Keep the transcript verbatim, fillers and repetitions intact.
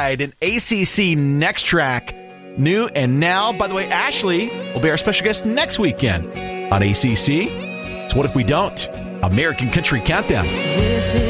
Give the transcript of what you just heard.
Ride, an A C C Next Track, new and now. By the way, Ashley will be our special guest next weekend on A C C. So what if we don't? American Country Countdown. This is